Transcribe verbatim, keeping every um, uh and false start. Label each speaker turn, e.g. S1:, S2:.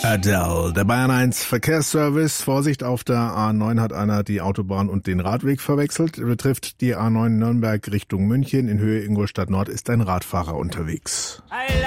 S1: Adele, der Bayern eins Verkehrsservice. Vorsicht, auf der A neun hat einer die Autobahn und den Radweg verwechselt. Betrifft die A neun Nürnberg Richtung München. In Höhe Ingolstadt Nord ist ein Radfahrer unterwegs.